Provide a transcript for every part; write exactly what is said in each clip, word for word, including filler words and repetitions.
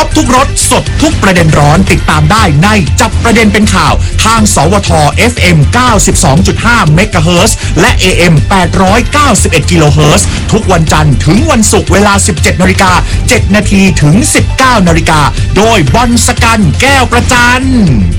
บทุกรถสดทุกประเด็นร้อนติดตามได้ในจับประเด็นเป็นข่าวทางสวท เอฟ เอ็ม เก้าสิบสองจุดห้า เมกะเฮิรตซ์และ เอ เอ็ม แปดร้อยเก้าสิบเอ็ด กิโลเฮิรตซ์ทุกวันจันทร์ถึงวันศุกร์เวลา สิบเจ็ดนาฬิกาเจ็ดนาทีถึง สิบเก้านาฬิกาโดยบอลสกันแก้วประจัน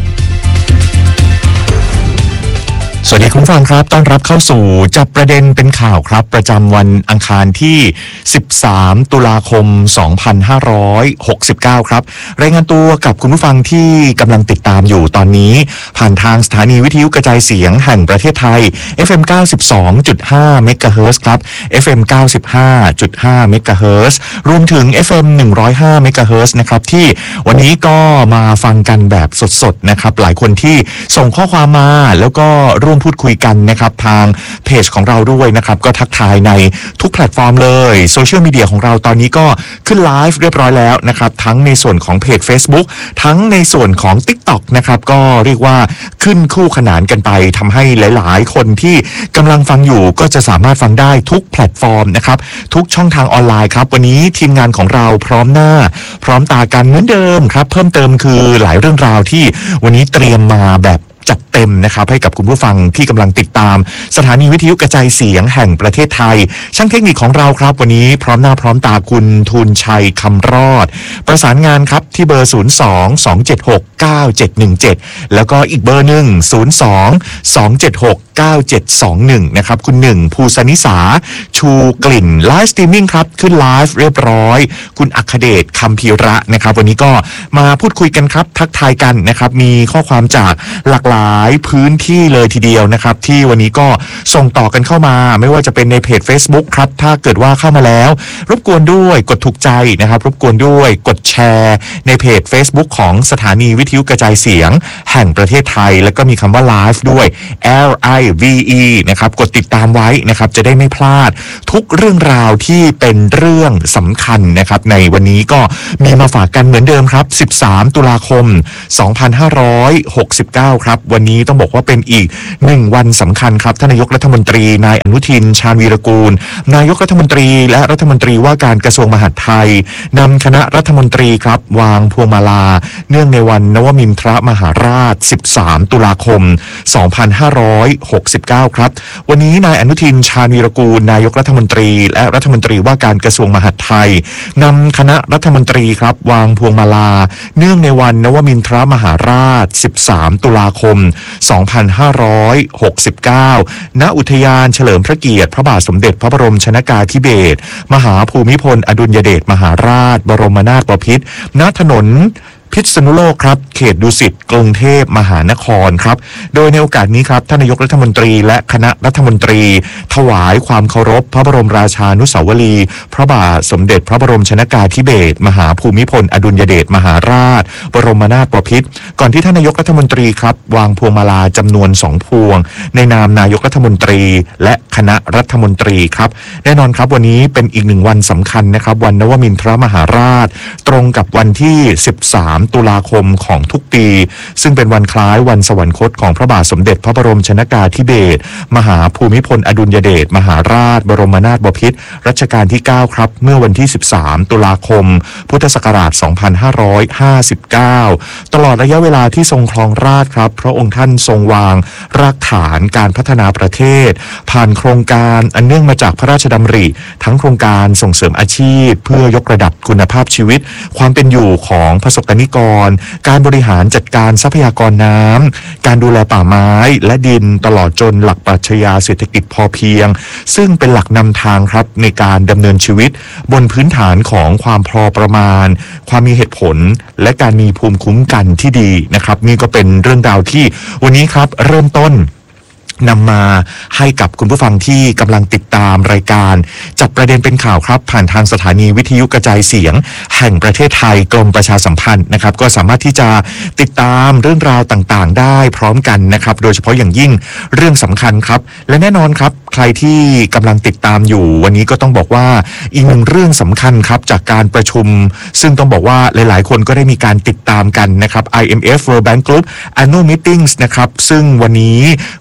สวัสดีคุณผู้ฟังครับต้อนรับเข้าสู่จับประเด็นเป็นข่าวครับประจำวันอังคารที่สิบสามตุลาคมสองพันห้าร้อยหกสิบเก้าครับรายงานตัวกับคุณผู้ฟังที่กำลังติดตามอยู่ตอนนี้ผ่านทางสถานีวิทยุกระจายเสียงแห่งประเทศไทย เอฟ เอ็ม เก้าสิบสองจุดห้า เมกะเฮิรตซ์ครับ เอฟ เอ็ม เก้าสิบห้าจุดห้า เมกะเฮิรตซ์รวมถึง เอฟ เอ็ม หนึ่งร้อยห้า เมกะเฮิรตซ์นะครับที่วันนี้ก็มาฟังกันแบบสดๆนะครับหลายคนที่ส่งข้อความมาแล้วก็ร่วมพูดคุยกันนะครับทางเพจของเราด้วยนะครับก็ทักทายในทุกแพลตฟอร์มเลยโซเชียลมีเดียของเราตอนนี้ก็ขึ้นไลฟ์เรียบร้อยแล้วนะครับทั้งในส่วนของเพจ Facebook ทั้งในส่วนของ TikTok นะครับก็เรียกว่าขึ้นคู่ขนานกันไปทำให้หลายๆคนที่กำลังฟังอยู่ก็จะสามารถฟังได้ทุกแพลตฟอร์มนะครับทุกช่องทางออนไลน์ครับวันนี้ทีมงานของเราพร้อมหน้าพร้อมตากันเหมือนเดิมครับเพิ่มเติมคือหลายเรื่องราวที่วันนี้เตรียมมาแบบจัดเต็มนะครับให้กับคุณผู้ฟังที่กำลังติดตามสถานีวิทยุกระจายเสียงแห่งประเทศไทยช่างเทคนิคของเราครับวันนี้พร้อมหน้าพร้อมตาคุณทูลชัยคำรอดประสานงานครับที่เบอร์ศูนย์ สอง สอง เจ็ด หก เก้า เจ็ด หนึ่ง เจ็ดแล้วก็อีกเบอร์หนึ่งศูนย์ สอง สอง เจ็ด หก เก้า เจ็ด สอง หนึ่งนะครับคุณหนึ่งภูสนิสาชูกลิ่นไลฟ์สตรีมมิ่งครับขึ้นไลฟ์เรียบร้อยคุณอัคเดชคำพีระนะครับวันนี้ก็มาพูดคุยกันครับทักทายกันนะครับมีข้อความจากหลากหลายพื้นที่เลยทีเดียวนะครับที่วันนี้ก็ส่งต่อกันเข้ามาไม่ว่าจะเป็นในเพจ Facebook ครับถ้าเกิดว่าเข้ามาแล้วรบกวนด้วยกดถูกใจนะครับรบกวนด้วยกดแชร์ในเพจ Facebook ของสถานีวิทยุกระจายเสียงแห่งประเทศไทยแล้วก็มีคำว่า Live ด้วย L I V E นะครับกดติดตามไว้นะครับจะได้ไม่พลาดทุกเรื่องราวที่เป็นเรื่องสำคัญนะครับในวันนี้ก็มีมาฝากกันเหมือนเดิมครับสิบสามตุลาคมสองพันห้าร้อยหกสิบเก้าครับวันนี้ต้องบอกว่าเป็นอีกหนึ่งวันสำคัญครับท่านนายกรัฐมนตรีนายอนุทินชาญวีรกูลนายกรัฐมนตรีและรัฐมนตรีว่าการกระทรวงมหาดไทยนำคณะรัฐมนตรีครับวางพวงมาลาเนื่องในวันนวมินทรมหาราชสิบสามตุลาคมสองพันห้าร้อยหกสิบเก้าครับวันนี้นายอนุทินชาญวีรกูลนายกรัฐมนตรีและรัฐมนตรีว่าการกระทรวงมหาดไทยนำคณะรัฐมนตรีครับวางพวงมาลาเนื่องในวันนวมินทรมหาราชสิบสามตุลาคมสองพันห้าร้อยหกสิบเก้าณอุทยานเฉลิมพระเกียรติพระบาทสมเด็จพระบรมชนกาธิเบศรมหาภูมิพลอดุลยเดชมหาราชบรมนาถบพิตรณถนนพิษณุโลกครับเขตดุสิตกรุงเทพมหานครครับโดยในโอกาสนี้ครับท่านนายกรัฐมนตรีและคณะรัฐมนตรีถวายความเคารพพระบรมราชานุสาวรีย์พระบาทสมเด็จพระบรมชนกาธิเบศรมหาภูมิพลอดุลยเดชมหาราชบรมนาถบพิตรก่อนที่ท่านนายกรัฐมนตรีครับวางพวงมาลาจำนวนสองพวงในนามนายกรัฐมนตรีและคณะรัฐมนตรีครับแน่นอนครับวันนี้เป็นอีกหนึ่งวันสำคัญนะครับวันนวมินทรมหาราชตรงกับวันที่สิบสามตุลาคมของทุกปีซึ่งเป็นวันคล้ายวันสวรรคตของพระบาทสมเด็จพระบรมชนกาธิเบศรมหาภูมิพลอดุลยเดชมหาราชบรมนาถบพิตรรัชกาลที่เก้าครับเมื่อวันที่สิบสามตุลาคมพุทธศักราชสองพันห้าร้อยห้าสิบเก้าตลอดระยะเวลาที่ทรงครองราชย์ครับพระองค์ท่านทรงวางรากฐานการพัฒนาประเทศผ่านโครงการอันเนื่องมาจากพระราชดำริทั้งโครงการส่งเสริมอาชีพเพื่อยกระดับคุณภาพชีวิตความเป็นอยู่ของประสบกนิกรการบริหารจัดการทรัพยากรน้ำการดูแลป่าไม้และดินตลอดจนหลักปรัชญาเศรษฐกิจพอเพียงซึ่งเป็นหลักนำทางครับในการดำเนินชีวิตบนพื้นฐานของความพอประมาณความมีเหตุผลและการมีภูมิคุ้มกันที่ดีนะครับนี่ก็เป็นเรื่องราวที่วันนี้ครับเริ่มต้นนำมาให้กับคุณผู้ฟังที่กำลังติดตามรายการจับประเด็นเป็นข่าวครับผ่านทางสถานีวิทยุกระจายเสียงแห่งประเทศไทยกรมประชาสัมพันธ์นะครับก็สามารถที่จะติดตามเรื่องราวต่างๆได้พร้อมกันนะครับโดยเฉพาะอย่างยิ่งเรื่องสำคัญครับและแน่นอนครับใครที่กำลังติดตามอยู่วันนี้ก็ต้องบอกว่าอีกหนึ่งเรื่องสำคัญครับจากการประชุมซึ่งต้องบอกว่าหลายๆคนก็ได้มีการติดตามกันนะครับ ไอ เอ็ม เอฟ World Bank Group Annual Meetings นะครับซึ่งวันนี้บนขออนุญาต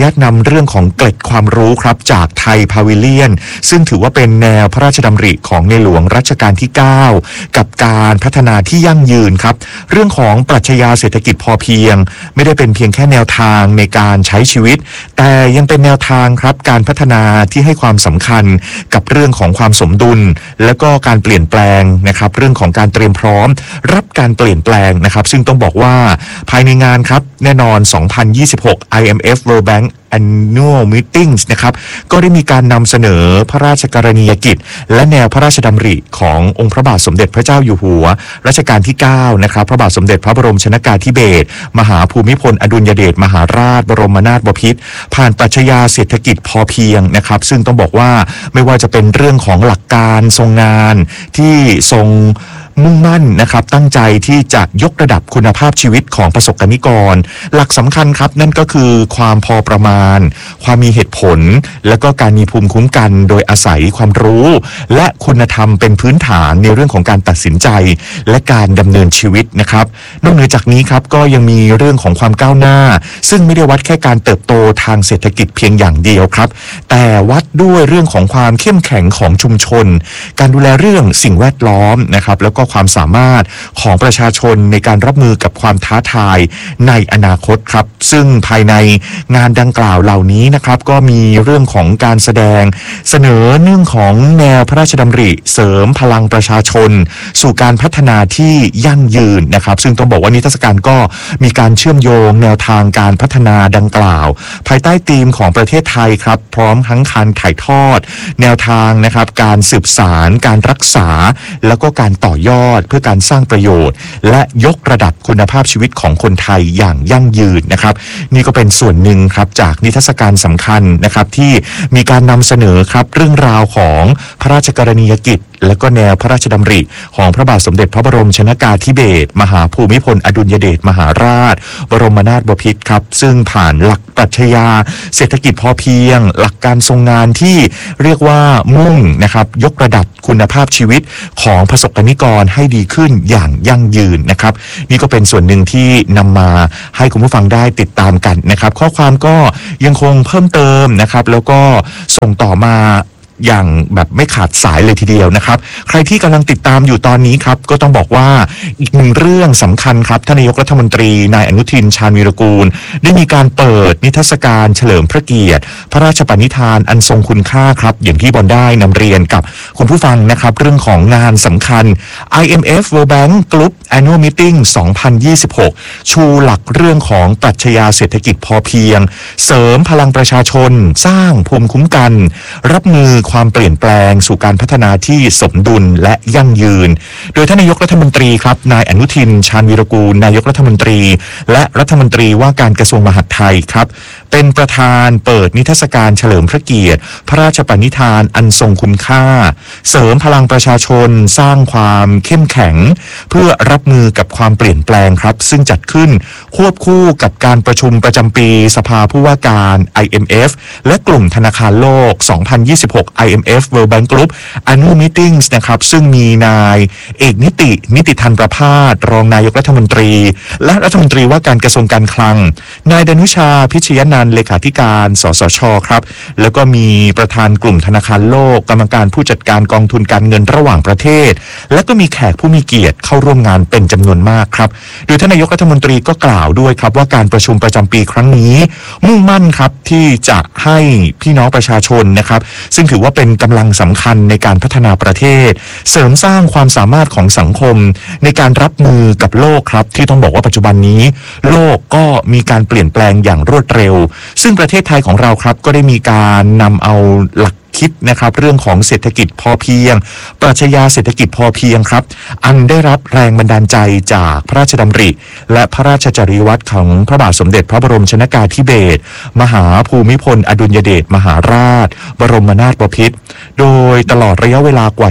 าตนำเรื่องของเกล็ดความรู้ครับจากไทยพาวิเลียนซึ่งถือว่าเป็นแนวพระราชดำริของในหลวงรัชกาลที่เก้ากับการพัฒนาที่ยั่งยืนครับเรื่องของปรัชญาเศรษฐกิจพอเพียงไม่ได้เป็นเพียงแค่แนวทางในการใช้ชีวิตแต่ยังเป็นแนวทางครับการพัฒนาที่ให้ความสำคัญกับเรื่องของความสมดุลและก็การเปลี่ยนแปลงนะครับเรื่องของการเตรียมพร้อมรับการเปลี่ยนแปลงนะครับซึ่งต้องบอกว่าภายในงานครับแน่นอนสองพันยี่สิบหก ไอ เอ็ม เอฟ World Bank Annual Meetings นะครับก็ได้มีการนำเสนอพระราชกรณียกิจและแนวพระราชดำริขององค์พระบาทสมเด็จพระเจ้าอยู่หัวรัชกาลที่เก้านะครับพระบาทสมเด็จพระบรมชนกาธิเบศรมหาภูมิพลอดุลยเดชมหาราชบรมนาถบพิตรผ่านปรัชญาเศรษฐกิจพอเพียงนะครับซึ่งต้องบอกว่าไม่ว่าจะเป็นเรื่องของหลักการทรงงานที่ทรงมุ่งมั่นนะครับตั้งใจที่จะยกระดับคุณภาพชีวิตของประสบกนิกรหลักสำคัญครับนั่นก็คือความพอประมาณความมีเหตุผลและก็การมีภูมิคุ้มกันโดยอาศัยความรู้และคุณธรรมเป็นพื้นฐานในเรื่องของการตัดสินใจและการดำเนินชีวิตนะครับนอกเหนือจากนี้ครับก็ยังมีเรื่องของความก้าวหน้าซึ่งไม่ได้วัดแค่การเติบโตทางเศรษฐกิจเพียงอย่างเดียวครับแต่วัดด้วยเรื่องของความเข้มแข็งของชุมชนการดูแลเรื่องสิ่งแวดล้อมนะครับแล้วก็ความสามารถของประชาชนในการรับมือกับความท้าทายในอนาคตครับซึ่งภายในงานดังกล่าวเหล่านี้นะครับก็มีเรื่องของการแสดงเสนอเรื่องของแนวพระราชดำริเสริมพลังประชาชนสู่การพัฒนาที่ยั่งยืนนะครับซึ่งต้องบอกว่านิทรรศการก็มีการเชื่อมโยงแนวทางการพัฒนาดังกล่าวภายใต้ธีมของประเทศไทยครับพร้อมทั้งการถ่ายทอดแนวทางนะครับการสืบสารการรักษาแล้วก็การต่อยอดเพื่อการสร้างประโยชน์และยกระดับคุณภาพชีวิตของคนไทยอย่างยั่งยืนนะครับนี่ก็เป็นส่วนหนึ่งครับจากนิทรรศการสำคัญนะครับที่มีการนำเสนอครับเรื่องราวของพระราชกรณียกิจและก็แนวพระราชดำริของพระบาทสมเด็จพระบรมชนกาธิเบศรมหาภูมิพลอดุลยเดชมหาราชบรมนาถบพิตรครับซึ่งผ่านหลักปรัชญาเศรษฐกิจพอเพียงหลักการทรงงานที่เรียกว่ามุ่งนะครับยกระดับคุณภาพชีวิตของประสบกนิกรให้ดีขึ้นอย่างยั่งยืนนะครับนี่ก็เป็นส่วนหนึ่งที่นำมาให้คุณผู้ฟังได้ติดตามกันนะครับข้อความก็ยังคงเพิ่มเติมนะครับแล้วก็ส่งต่อมาอย่างแบบไม่ขาดสายเลยทีเดียวนะครับใครที่กำลังติดตามอยู่ตอนนี้ครับก็ต้องบอกว่าอีกหนึ่งเรื่องสำคัญครับท่านนายกรัฐมนตรีนายอนุทินชาญวีรกูลได้มีการเปิดนิทรรศการเฉลิมพระเกียรติพระราชปณิธานอันทรงคุณค่าครับอย่างที่บอลได้นำเรียนกับคุณผู้ฟังนะครับเรื่องของงานสำคัญ ไอ เอ็ม เอฟ World Bank Group Annual Meeting สองพันยี่สิบหกชูหลักเรื่องของปรัชญาเศรษฐกิจพอเพียงเสริมพลังประชาชนสร้างภูมิคุ้มกันรับมือความเปลี่ยนแปลงสู่การพัฒนาที่สมดุลและยั่งยืนโดยท่านนายกรัฐมนตรีครับนายอนุทินชาญวีรกูลนายกรัฐมนตรีและรัฐมนตรีว่าการกระทรวงมหาดไทยครับเป็นประธานเปิดนิทรรศการเฉลิมพระเกียรติพระราชปณิธานอันทรงคุณค่าเสริมพลังประชาชนสร้างความเข้มแข็งเพื่อรับมือกับความเปลี่ยนแปลงครับซึ่งจัดขึ้นควบคู่กับการประชุมประจำปีสภาผู้ว่าการ ไอ เอ็ม เอฟ และกลุ่มธนาคารโลก สองพันยี่สิบหก ไอ เอ็ม เอฟ World Bank Group Annual Meetings นะครับซึ่งมีนายเอกนิตินิติธันประภาสรองนายกรัฐมนตรีและรัฐมนตรีว่าการกระทรวงการคลังนายดนุชาพิชยนันท์เลขาธิการสสชครับแล้วก็มีประธานกลุ่มธนาคารโลกกรรมการผู้จัดการกองทุนการเงินระหว่างประเทศและก็มีแขกผู้มีเกียรติเข้าร่วมงานเป็นจำนวนมากครับโดยท่านนายกรัฐมนตรีก็กล่าวด้วยครับว่าการประชุมประจำปีครั้งนี้มุ่งมั่นครับที่จะให้พี่น้องประชาชนนะครับซึ่งถือว่าเป็นกำลังสำคัญในการพัฒนาประเทศเสริมสร้างความสามารถของสังคมในการรับมือกับโลกครับที่ต้องบอกว่าปัจจุบันนี้โลกก็มีการเปลี่ยนแปลงอย่างรวดเร็วซึ่งประเทศไทยของเราครับก็ได้มีการนำเอาหลักคิดนะครับเรื่องของเศรษฐกิจพอเพียงปรัชญาเศรษฐกิจพอเพียงครับอันได้รับแรงบันดาลใจจากพระราชดำริและพระราชจริยวัตรของพระบาทสมเด็จพระบรมชนกาธิเบศรมหาภูมิพลอดุลยเดชมหาราชบรมนาถบพิตรโดยตลอดระยะเวลากว่าเจ็ด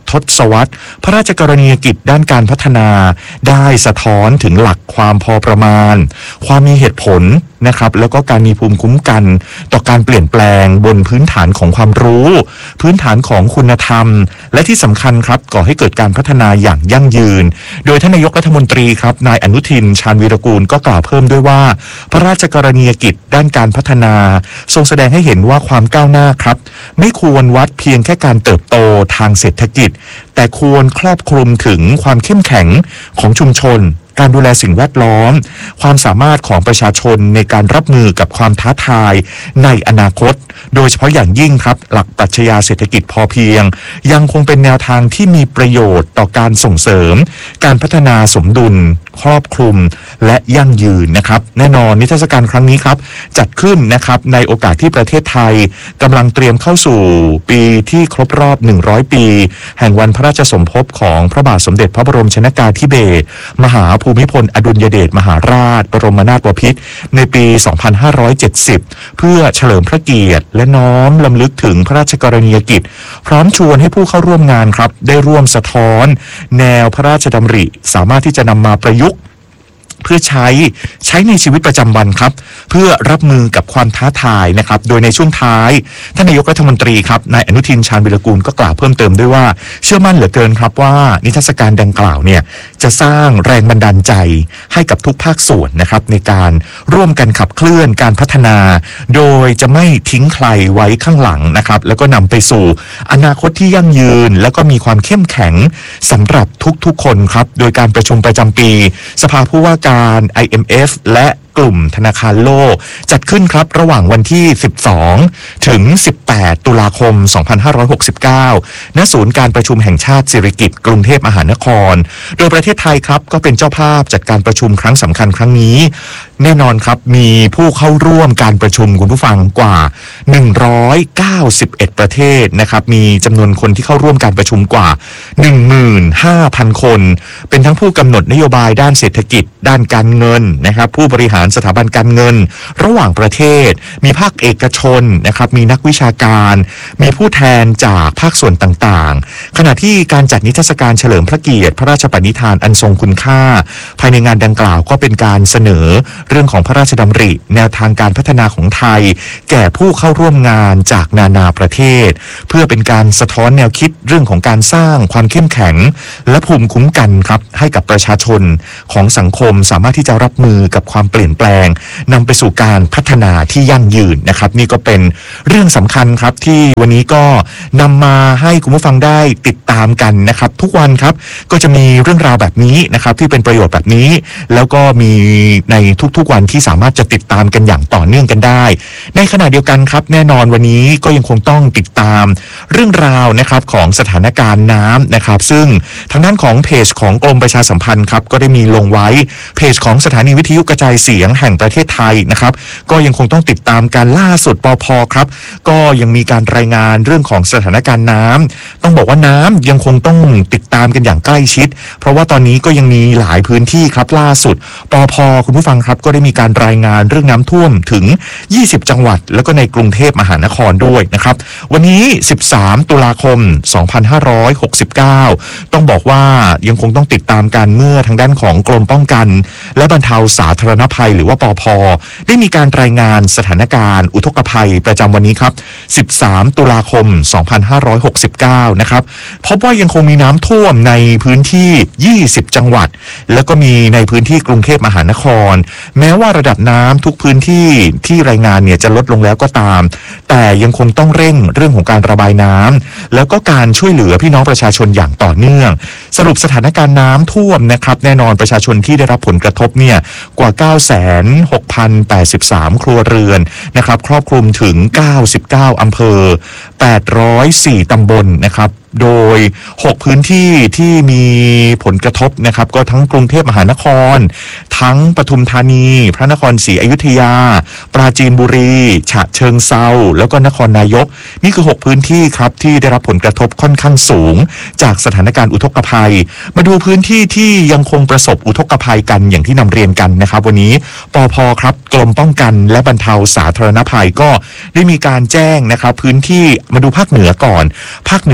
ทศวรรษพระราชกรณียกิจด้านการพัฒนาได้สะท้อนถึงหลักความพอประมาณความมีเหตุผลนะครับแล้วก็การมีภูมิคุ้มกันต่อการเปลี่ยนแปลงบนพื้นฐานของความรู้พื้นฐานของคุณธรรมและที่สำคัญครับก่อให้เกิดการพัฒนาอย่างยั่งยืนโดยท่านนายกรัฐมนตรีครับนายอนุทินชาญวีรกูลก็กล่าวเพิ่มด้วยว่าพระราชกรณียกิจด้านการพัฒนาทรงแสดงให้เห็นว่าความก้าวหน้าครับไม่ควรวัดเพียงแค่การเติบโตทางเศรษฐกิจแต่ควรครอบคลุมถึงความเข้มแข็งของชุมชนการดูแลสิ่งแวดล้อมความสามารถของประชาชนในการรับมือกับความท้าทายในอนาคตโดยเฉพาะอย่างยิ่งครับหลักปรัชญาเศรษฐกิจพอเพียงยังคงเป็นแนวทางที่มีประโยชน์ต่อการส่งเสริมการพัฒนาสมดุลครอบคลุมและยั่งยืนนะครับแน่นอนนิทรรศการครั้งนี้ครับจัดขึ้นนะครับในโอกาสที่ประเทศไทยกำลังเตรียมเข้าสู่ปีที่ครบรอบหนึ่งร้อยปีแห่งวันพระราชสมภพของพระบาทสมเด็จพระบรมชนกาธิเบศรมหาภูมิพลอดุลยเดชมหาราชบรมนาถบพิตรในปี สองพันห้าร้อยเจ็ดสิบ เพื่อเฉลิมพระเกียรติและน้อมรำลึกถึงพระราชกรณียกิจพร้อมชวนให้ผู้เข้าร่วมงานครับได้ร่วมสะท้อนแนวพระราชดำริสามารถที่จะนำมาประยุกต์เพื่อใช้ใช้ในชีวิตประจำวันครับเพื่อรับมือกับความท้าทายนะครับโดยในช่วงท้ายท่านนายกรัฐมนตรีครับนายอนุทินชาญวีรกูลก็กล่าวเพิ่มเติมด้วยว่าเชื่อมั่นเหลือเกินครับว่านิทรรศการดังกล่าวเนี่ยจะสร้างแรงบันดาลใจให้กับทุกภาคส่วนนะครับในการร่วมกันขับเคลื่อนการพัฒนาโดยจะไม่ทิ้งใครไว้ข้างหลังนะครับแล้วก็นำไปสู่อนาคตที่ยั่งยืนแล้วก็มีความเข้มแข็งสำหรับทุกๆคนครับโดยการประชุมประจำปีสภาผู้ว่าการ ไอ เอ็ม เอฟ และกลุ่มธนาคารโลกจัดขึ้นครับระหว่างวันที่สิบสองถึงสิบแปดตุลาคมสองพันห้าร้อยหกสิบเก้าณศูนย์การประชุมแห่งชาติสิริกิติ์กรุงเทพมหานครโดยประเทศไทยครับก็เป็นเจ้าภาพจัดการประชุมครั้งสำคัญครั้งนี้แน่นอนครับมีผู้เข้าร่วมการประชุมคุณผู้ฟังกว่าหนึ่งร้อยเก้าสิบเอ็ดประเทศนะครับมีจำนวนคนที่เข้าร่วมการประชุมกว่า หนึ่งหมื่นห้าพัน คนเป็นทั้งผู้กำหนดนโยบายด้านเศรษฐกิจด้านการเงินนะครับผู้บริหารสถาบันการเงินระหว่างประเทศมีภาคเอกชนนะครับมีนักวิชาการมีผู้แทนจากภาคส่วนต่างๆขณะที่การจัดนิทรรศการเฉลิมพระเกียรติพระราชปณิธานอันทรงคุณค่าภายในงานดังกล่าวก็เป็นการเสนอเรื่องของพระราชดำริแนวทางการพัฒนาของไทยแก่ผู้เข้าร่วมงานจากนานาประเทศเพื่อเป็นการสะท้อนแนวคิดเรื่องของการสร้างความเข้มแข็งและภูมิคุ้มกันครับให้กับประชาชนของสังคมสามารถที่จะรับมือกับความเปลี่ยนแปลงนำไปสู่การพัฒนาที่ยั่งยืนนะครับนี่ก็เป็นเรื่องสำคัญครับที่วันนี้ก็นำมาให้คุณผู้ฟังได้ติดตามกันนะครับทุกวันครับก็จะมีเรื่องราวแบบนี้นะครับที่เป็นประโยชน์แบบนี้แล้วก็มีในทุกๆวันที่สามารถจะติดตามกันอย่างต่อเนื่องกันได้ในขณะเดียวกันครับแน่นอนวันนี้ก็ยังคงต้องติดตามเรื่องราวนะครับของสถานการณ์น้ำนะครับซึ่งทางด้านของเพจของกรมประชาสัมพันธ์ครับก็ได้มีลงไว้เพจของสถานีวิทยุกระจายเสียงแห่งประเทศไทยนะครับก็ยังคงต้องติดตามการล่าสุดปภ.ครับก็ยังมีการรายงานเรื่องของสถานการณ์น้ำต้องบอกว่าน้ำยังคงต้องติดตามกันอย่างใกล้ชิดเพราะว่าตอนนี้ก็ยังมีหลายพื้นที่ครับล่าสุดปภ.คุณผู้ฟังครับก็ได้มีการรายงานเรื่องน้ำท่วมถึงยี่สิบจังหวัดแล้วก็ในกรุงเทพมหานครด้วยนะครับวันนี้สิบสามตุลาคมสองพันห้าร้อยหกสิบเก้าต้องบอกว่ายังคงต้องติดตามกันเมื่อทางด้านของกรมป้องกันและบรรเทาสาธารณภัยหรือว่าปภ.ได้มีการรายงานสถานการณ์อุทกภัยประจำวันนี้ครับสิบสามตุลาคมสองพันห้าร้อยหกสิบเก้านะครับพบว่ายังคงมีน้ำท่วมในพื้นที่ยี่สิบจังหวัดแล้วก็มีในพื้นที่กรุงเทพมหานครแม้ว่าระดับน้ำทุกพื้นที่ที่รายงานเนี่ยจะลดลงแล้วก็ตามแต่ยังคงต้องเร่งเรื่องของการระบายน้ำแล้วก็การช่วยเหลือพี่น้องประชาชนอย่างต่อเนื่องสรุปสถานการณ์น้ำท่วมนะครับแน่นอนประชาชนที่ได้รับผลกระทบเนี่ยกว่า เก้าแสนหกพันแปดสิบสาม ครัวเรือนนะครับครอบคลุมถึงเก้าสิบเก้าอำเภอแปดร้อยสี่ตำบลนะครับโดยหกพื้นที่ที่มีผลกระทบนะครับก็ทั้งกรุงเทพมหานครทั้งปทุมธานีพระนครศรีอยุธยาปราจีนบุรีฉะเชิงเทราแล้วก็นครนายกนี่คือหกพื้นที่ครับที่ได้รับผลกระทบค่อนข้างสูงจากสถานการณ์อุทกภัยมาดูพื้นที่ที่ยังคงประสบอุทกภัยกันอย่างที่นำเรียนกันนะครับวันนี้ปภ.ครับกรมป้องกันและบรรเทาสาธารณภัยก็ได้มีการแจ้งนะครับพื้นที่มาดูภาคเหนือก่อนภาคเหนือครับ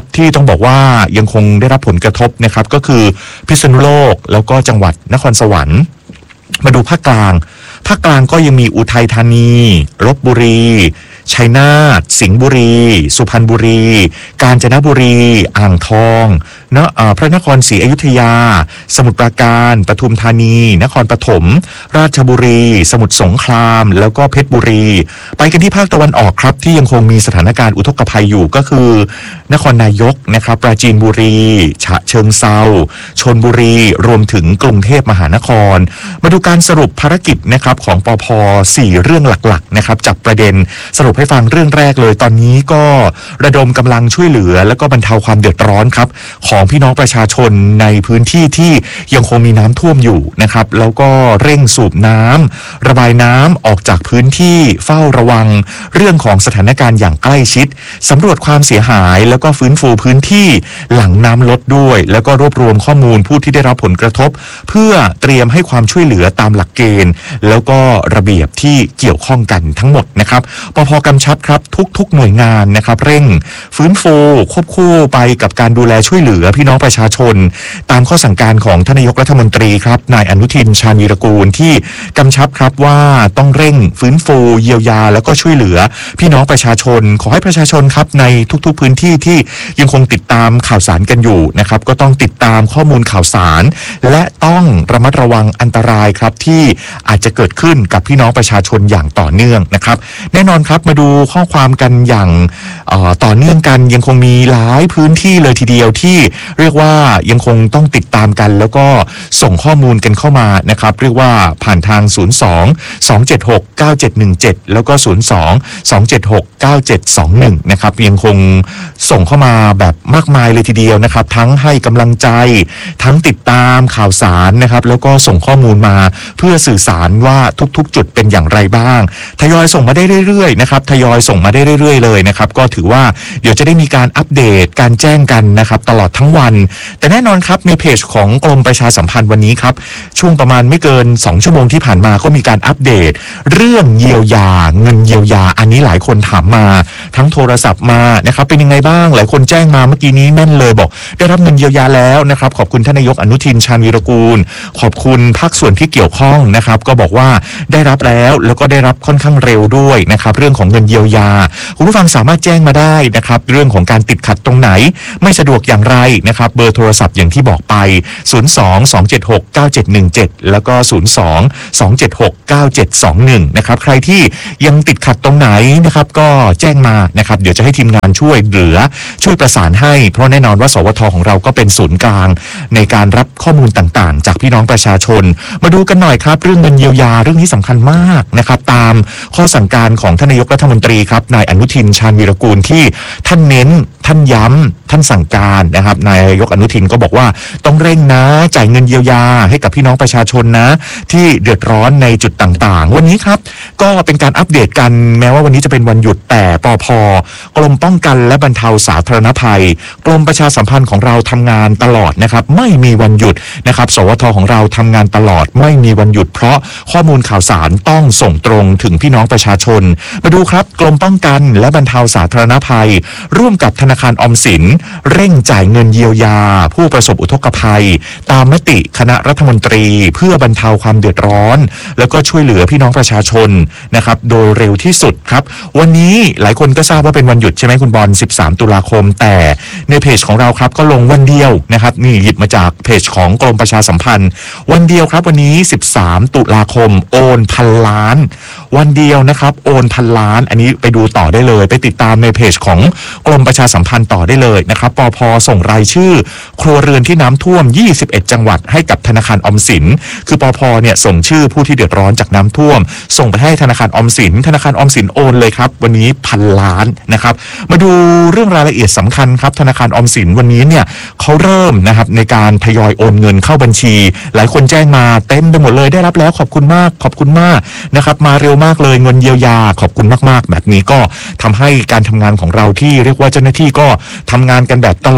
ที่ต้องบอกว่ายังคงได้รับผลกระทบนะครับก็คือพิษณุโลกแล้วก็จังหวัดนครสวรรค์มาดูภาคกลางภาคกลางก็ยังมีอุทัยธานีลพบุรีชัยนาทสิงห์บุรีสุพรรณบุรีกาญจนบุรีอ่างทองนะพระนครศรีอยุธยาสมุทรปราการปทุมธานีนครปฐมราชบุรีสมุทรสงครามแล้วก็เพชรบุรีไปกันที่ภาคตะวันออกครับที่ยังคงมีสถานการณ์อุทกภัยอยู่ก็คือนครนายกนะครับปราจีนบุรีฉะเชิงเซาชลบุรีรวมถึงกรุงเทพมหานครมาดูการสรุปภารกิจนะครับของปภ.สี่เรื่องหลักๆนะครับจับประเด็นสรุปให้ฟังเรื่องแรกเลยตอนนี้ก็ระดมกำลังช่วยเหลือแล้วก็บรรเทาความเดือดร้อนครับของพี่น้องประชาชนในพื้นที่ที่ยังคงมีน้ำท่วมอยู่นะครับแล้วก็เร่งสูบน้ำระบายน้ำออกจากพื้นที่เฝ้าระวังเรื่องของสถานการณ์อย่างใกล้ชิดสำรวจความเสียหายแล้วก็ฟื้นฟูพื้นที่หลังน้ำลดด้วยแล้วก็รวบรวมข้อมูลผู้ที่ได้รับผลกระทบเพื่อเตรียมให้ความช่วยเหลือตามหลักเกณฑ์แล้วก็ระเบียบที่เกี่ยวข้องกันทั้งหมดนะครับปภ.กำชับครับทุกๆหน่วยงานนะครับเร่งฟื้นฟูควบคู่ไปกับการดูแลช่วยเหลือพี่น้องประชาชนตามข้อสั่งการของท่านนายกรัฐมนตรีครับนายอนุทินชาญวีรกูลที่กำชับครับว่าต้องเร่งฟื้นฟูเยียวยาแล้วก็ช่วยเหลือพี่น้องประชาชนขอให้ประชาชนครับในทุกๆพื้นที่ที่ยังคงติดตามข่าวสารกันอยู่นะครับก็ต้องติดตามข้อมูลข่าวสารและต้องระมัดระวังอันตรายครับที่อาจจะเกิดขึ้นกับพี่น้องประชาชนอย่างต่อเนื่องนะครับแน่นอนครับมาดูข้อความกันอย่างต่อเนื่องกันยังคงมีหลายพื้นที่เลยทีเดียวที่เรียกว่ายังคงต้องติดตามกันแล้วก็ส่งข้อมูลกันเข้ามานะครับเรียกว่าผ่านทางศูนย์ สอง สอง เจ็ด หก เก้า เจ็ด หนึ่ง เจ็ดแล้วก็ศูนย์ สอง สอง เจ็ด หก เก้า เจ็ด สอง หนึ่งนะครับยังคงส่งเข้ามาแบบมากมายเลยทีเดียวนะครับทั้งให้กำลังใจทั้งติดตามข่าวสารนะครับแล้วก็ส่งข้อมูลมาเพื่อสื่อสารว่าทุกๆจุดเป็นอย่างไรบ้างทยอยส่งมาได้เรื่อยๆนะครับทยอยส่งมาได้เรื่อยๆเลยนะครับก็ถือว่าเดี๋ยวจะได้มีการอัปเดตการแจ้งกันนะครับตลอดทั้งวันแต่แน่นอนครับในเพจของกรมประชาสัมพันธ์วันนี้ครับช่วงประมาณไม่เกินสองชั่วโมงที่ผ่านมาก็มีการอัปเดตเรื่องเยียวยาเงินเยียวยาอันนี้หลายคนถามมาทั้งโทรศัพท์มานะครับเป็นยังไงบ้างหลายคนแจ้งมาเมื่อกี้นี้แม่นเลยบอกได้รับเงินเยียวยาแล้วนะครับขอบคุณท่านนายกอนุทินชาญวีรกูลขอบคุณภาคส่วนที่เกี่ยวข้องนะครับก็บอกว่าได้รับแล้วแล้วก็ได้รับค่อนข้างเร็วด้วยนะครับเรื่องของเงินเยียวยาคุณผู้ฟังสามารถแจ้งมาได้นะครับเรื่องของการติดขัดตรงไหนไม่สะดวกอย่างไรนะครับเบอร์โทรศัพท์อย่างที่บอกไปศูนย์ สอง สอง เจ็ด หก เก้า เจ็ด หนึ่ง เจ็ดแล้วก็ศูนย์ สอง สอง เจ็ด หก เก้า เจ็ด สอง หนึ่งนะครับใครที่ยังติดขัดตรงไหนนะครับก็แจ้งมานะครับเดี๋ยวจะให้ทีมงานช่วยเหลือช่วยประสานให้เพราะแน่นอนว่าสวทของเราก็เป็นศูนย์กลางในการรับข้อมูลต่างๆจากพี่น้องประชาชนมาดูกันหน่อยครับเรื่องเงินเยียวยาเรื่องนี้สำคัญมากนะครับตามข้อสั่งการของท่านนายกรัฐมนตรีครับนายอนุทินชาญวีรกูลที่ท่านเน้นท่านย้ำท่านสั่งการนะครับนายกอนุทินก็บอกว่าต้องเร่งนะจ่ายเงินเยียวยาให้กับพี่น้องประชาชนนะที่เดือดร้อนในจุดต่างๆวันนี้ครับก็เป็นการอัปเดตกันแม้ว่าวันนี้จะเป็นวันหยุดแต่ปภ.กรมป้องกันและบรรเทาสาธารณภัยกรมประชาสัมพันธ์ของเราทำงานตลอดนะครับไม่มีวันหยุดนะครับสวทของเราทำงานตลอดไม่มีวันหยุดเพราะข้อมูลข่าวสารต้องส่งตรงถึงพี่น้องประชาชนมาดูครับกรมป้องกันและบรรเทาสาธารณภัยร่วมกับธนาคารออมสินเร่งจ่ายเงินเยียวยาผู้ประสบอุทกภัยตามมติคณะรัฐมนตรีเพื่อบรรเทาความเดือดร้อนแล้วก็ช่วยเหลือพี่น้องประชาชนนะครับโดยเร็วที่สุดครับวันนี้หลายคนก็ทราบว่าเป็นวันหยุดใช่ไหมคุณบอลสิบสามตุลาคมแต่ในเพจของเราครับก็ลงวันเดียวนะครับนี่หยิบมาจากเพจของกรมประชาสัมพันธ์วันเดียวครับวันนี้สิบสามตุลาคมโอนพันล้านวันเดียวนะครับโอนพันล้านอันนี้ไปดูต่อได้เลยไปติดตามในเพจของกรมประชาสัมพันธ์ต่อได้เลยนะครับปภ.ส่งรายชื่อครัวเรือนที่น้ำท่วมยี่สิบเอ็ดจังหวัดให้กับธนาคารออมสินคือปภ.เนี่ยส่งชื่อผู้ที่เดือดร้อนจากน้ำท่วมส่งไปให้ธนาคารออมสินธนาคารออมสินโอนเลยครับวันนี้พันล้านนะครับมาดูเรื่องรายละเอียดสำคัญครับธนาคารออมสินวันนี้เนี่ยเขาเริ่มนะครับในการทยอยโอนเงินเข้าบัญชีหลายคนแจ้งมาเต็มไปหมดเลยได้รับแล้วขอบคุณมากขอบคุณมากนะครับมาเร็วมากเลยเงินเยียวยาขอบคุณมากๆแบบนี้ก็ทำให้การทำงานของเราที่เรียกว่าเจ้าหน้าที่ก็ทำงานกันแบบตลอดนะครับ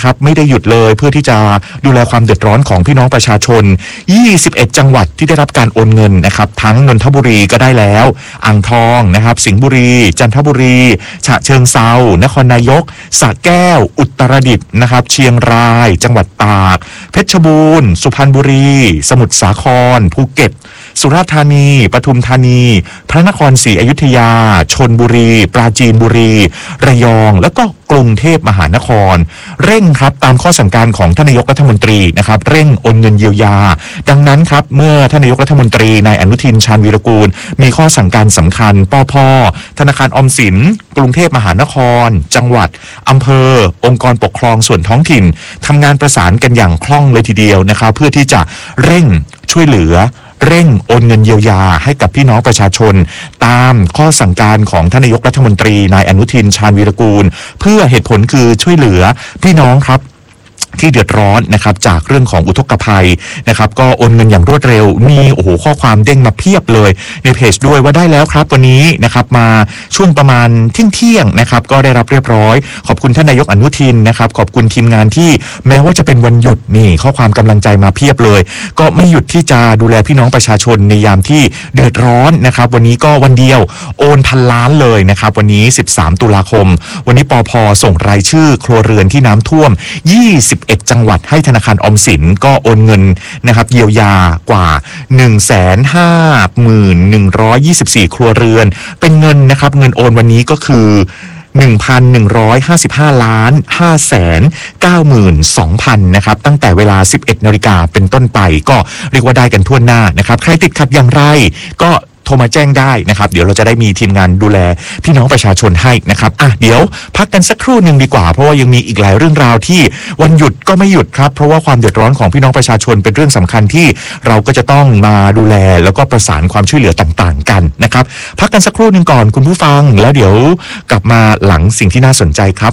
นะครับไม่ได้หยุดเลยเพื่อที่จะดูแลความเดือดร้อนของพี่น้องประชาชนยี่สิบเอ็ดจังหวัดที่ได้รับการโอนเงินนะครับทั้งนนทบุรีก็ได้แล้วอ่างทองนะครับสิงห์บุรีจันทบุรีฉะเชิงเทรานครนายกสระแก้วอุตรดิตถ์นะครับเชียงรายจังหวัดตากเพชรบูรณ์สุพรรณบุรีสมุทรสาครภูเก็ตสุราษฎร์ธานีปทุมธานีพระนครศรีอยุธยาชลบุรีปราจีนบุรีระยองแล้วก็กรุงเทพมหานครเร่งครับตามข้อสั่งการของท่านนายกรัฐมนตรีนะครับเร่งโอนเงินเยียวยาดังนั้นครับเมื่อท่านนายกรัฐมนตรีนายอนุทินชาญวีรกูลมีข้อสั่งการสำคัญปภ.ธนาคารออมสินกรุงเทพมหานครจังหวัดอำเภอองค์กรปกครองส่วนท้องถิ่นทำงานประสานกันอย่างคล่องเลยทีเดียวนะครับเพื่อที่จะเร่งช่วยเหลือเร่งโอนเงินเยียวยาให้กับพี่น้องประชาชนตามข้อสั่งการของท่านนายกรัฐมนตรีนายอนุทินชาญวีรกูลเพื่อเหตุผลคือช่วยเหลือพี่น้องครับที่เดือดร้อนนะครับจากเรื่องของอุทกภัยนะครับก็โอนเงินอย่างรวดเร็วมีโอ้โหข้อความเด้งมาเพียบเลยในเพจด้วยว่าได้แล้วครับวันนี้นะครับมาช่วงประมาณเที่ยงเที่ยงนะครับก็ได้รับเรียบร้อยขอบคุณท่านนายกอนุทินนะครับขอบคุณทีมงานที่แม้ว่าจะเป็นวันหยุดนี่ข้อความกำลังใจมาเพียบเลยก็ไม่หยุดที่จะดูแลพี่น้องประชาชนในยามที่เดือดร้อนนะครับวันนี้ก็วันเดียวโอนพันล้านเลยนะครับวันนี้สิบสามตุลาคมวันนี้ปภ.ส่งรายชื่อครัวเรือนที่น้ำท่วมยี่สิบเอ็ดจังหวัดให้ธนาคารออมสินก็โอนเงินนะครับเยียวยากว่า หนึ่งแสนห้าหมื่นหนึ่งร้อยยี่สิบสี่ ครัวเรือนเป็นเงินนะครับเงินโอนวันนี้ก็คือ หนึ่งพันหนึ่งร้อยห้าสิบห้าล้านห้าแสนเก้าหมื่นสองพัน นะครับตั้งแต่เวลา สิบเอ็ดนาฬิกาเป็นต้นไปก็เรียกว่าได้กันทั่วหน้านะครับใครติดขัดอย่างไรก็โทรมาแจ้งได้นะครับเดี๋ยวเราจะได้มีทีมงานดูแลพี่น้องประชาชนให้นะครับอ่ะเดี๋ยวพักกันสักครู่หนึ่งดีกว่าเพราะว่ายังมีอีกหลายเรื่องราวที่วันหยุดก็ไม่หยุดครับเพราะว่าความเดือดร้อนของพี่น้องประชาชนเป็นเรื่องสำคัญที่เราก็จะต้องมาดูแลแล้วก็ประสานความช่วยเหลือต่างๆกันนะครับพักกันสักครู่หนึ่งก่อนคุณผู้ฟังแล้วเดี๋ยวกลับมาหลังสิ่งที่น่าสนใจครับ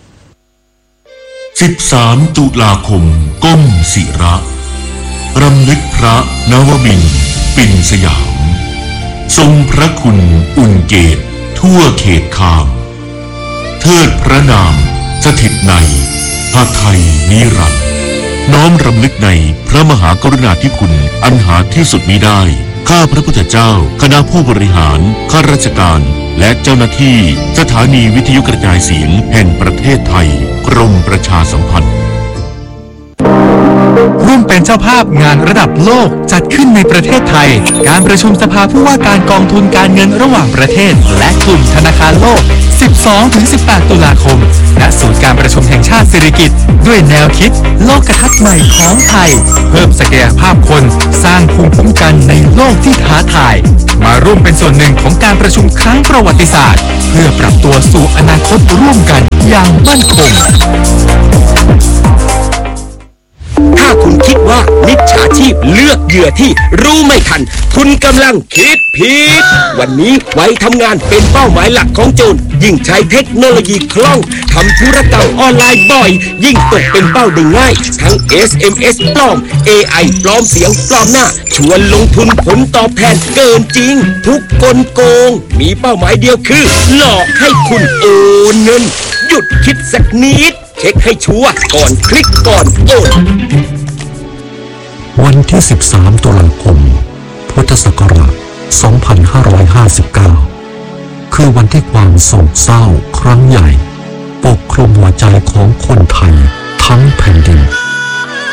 สิบสามตุลาคมก้มศิระรำลึกพระนวมินทร์ปิ่นสยามทรงพระคุณอุ่นเกตทั่วเขตข้ามเทิดพระนามสถิตในพระไทยนิรันดร์น้อมรำลึกในพระมหากรุณาธิคุณอันหาที่สุดมิได้ข้าพระพุทธเจ้าคณะผู้บริหารข้าราชการและเจ้าหน้าที่สถานีวิทยุกระจายเสียงแห่งประเทศไทยกรมประชาสัมพันธ์ร่วมเป็นเจ้าภาพงานระดับโลกจัดขึ้นในประเทศไทยการประชุมสภาผู้ว่าการกองทุนการเงินระหว่างประเทศและกลุ่มธนาคารโลก สิบสองถึงสิบแปด ตุลาคมณศูนย์การประชุมแห่งชาติสิริกิติ์ด้วยแนวคิดโลกทัศน์ใหม่ของไทยเพิ่มศักยภาพคนสร้างภูมิคุ้มกันในโลกที่ท้าทายมาร่วมเป็นส่วนหนึ่งของการประชุมครั้งประวัติศาสตร์เพื่อปรับตัวสู่อนาคตร่วมกันอย่างมั่นคงถ้าคุณคิดว่ามิจฉาชีพเลือกเหยื่อที่รู้ไม่ทันคุณกำลังคิดผิดวันนี้ไว้ทำงานเป็นเป้าหมายหลักของโจรยิ่งใช้เทคโนโลยีคล่องทำธุรกรรมออนไลน์บ่อยยิ่งตกเป็นเป้าได้ง่ายทั้ง เอส เอ็ม เอส ปลอม เอ ไอ ปลอมเสียงปลอมหน้าชวนลงทุนผลตอบแทนเกินจริงทุกกลโกงมีเป้าหมายเดียวคือหลอกให้คุณโอนเงินหยุดคิดสักนิดเช็คให้ชัวร์ก่อนคลิกก่อนโอนวันที่สิบสามตุลาคมพุทธศักราชสองพันห้าร้อยห้าสิบเก้าคือวันที่ความโศกเศร้าครั้งใหญ่ปกคลุมหัวใจของคนไทยทั้งแผ่นดิน